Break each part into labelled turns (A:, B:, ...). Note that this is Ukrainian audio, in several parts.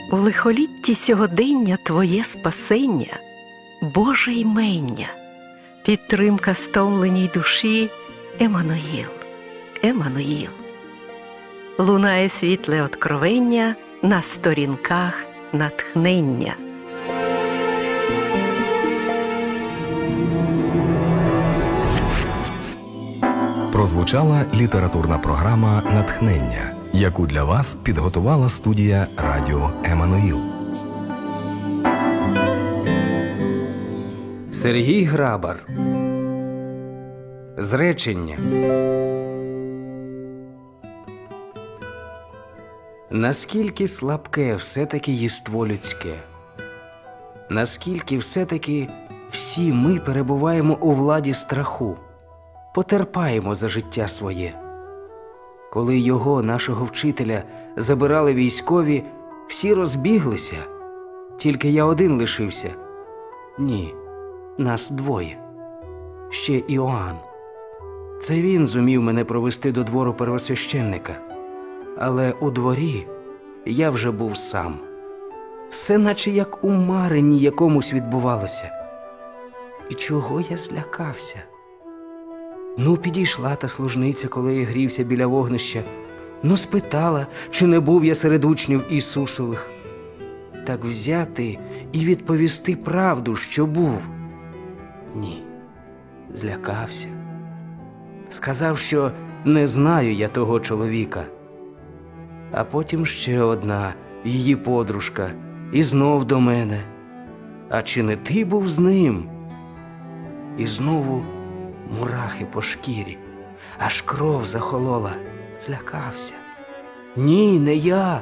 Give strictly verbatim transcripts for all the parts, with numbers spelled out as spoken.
A: У лихолітті сьогодення Твоє спасення, Боже ймення, підтримка стомленій душі, Еммануїл, Еммануїл. Лунає світле откровення на сторінках натхнення.
B: Прозвучала літературна програма «Натхнення», яку для вас підготувала студія радіо «Еммануїл».
C: Сергій Грабар. Зречення. Наскільки слабке все-таки єство людське? Наскільки все-таки всі ми перебуваємо у владі страху, потерпаємо за життя своє? Коли його, нашого вчителя, забирали військові, всі розбіглися, тільки я один лишився. Ні, нас двоє. Ще Іоанн. Це він зумів мене провести до двору первосвященника. Але у дворі я вже був сам. Все наче як у маренні якомусь відбувалося. І чого я злякався? Ну, підійшла та служниця, коли я грівся біля вогнища. Ну, спитала, чи не був я серед учнів Ісусових. Так взяти і відповісти правду, що був. Ні, злякався. Сказав, що не знаю я того чоловіка. А потім ще одна, її подружка, і знов до мене. А чи не ти був з ним? І знову мурахи по шкірі, аж кров захолола. Злякався. Ні, не я.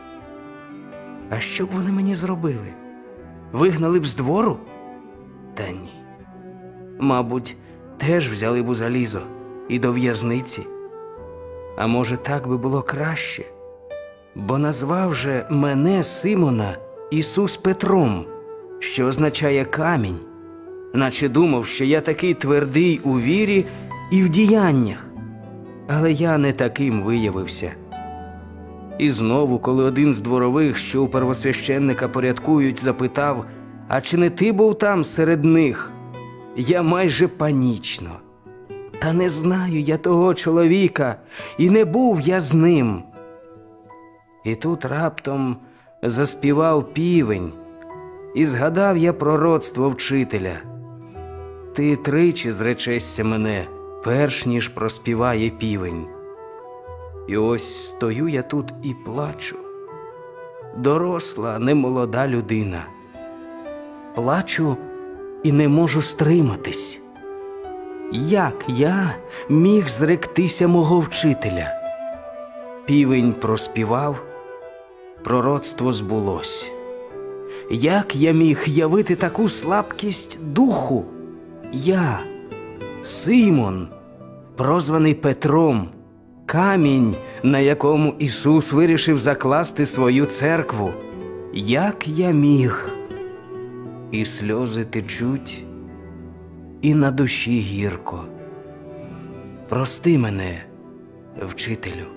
C: А що б вони мені зробили? Вигнали б з двору? Та ні. Мабуть, теж взяли б у залізо і до в'язниці. А може, так би було краще? Бо назвав же мене, Симона, Ісус Петром, що означає камінь, наче думав, що я такий твердий у вірі і в діяннях. Але я не таким виявився. І знову, коли один з дворових, що у первосвященника порядкують, запитав, а чи не ти був там серед них? Я майже панічно. Та не знаю я того чоловіка, і не був я з ним. І тут раптом заспівав півень, і згадав я пророцтво вчителя. Ти тричі зречешся мене, перш ніж проспіває півень. І ось стою я тут і плачу. Доросла, немолода людина. Плачу і не можу стриматись. Як я міг зректися мого вчителя? Півень проспівав, пророцтво збулось. Як я міг явити таку слабкість духу? Я, Симон, прозваний Петром, камінь, на якому Ісус вирішив закласти свою церкву. Як я міг? І сльози течуть, і на душі гірко. Прости мене, вчителю.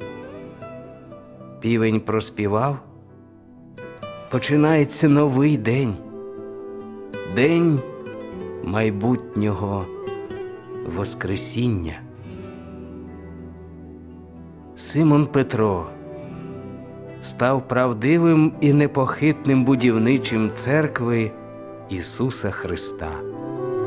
C: Півень проспівав. Починається новий день. День майбутнього Воскресіння. Симон Петро став правдивим і непохитним будівничим церкви Ісуса Христа.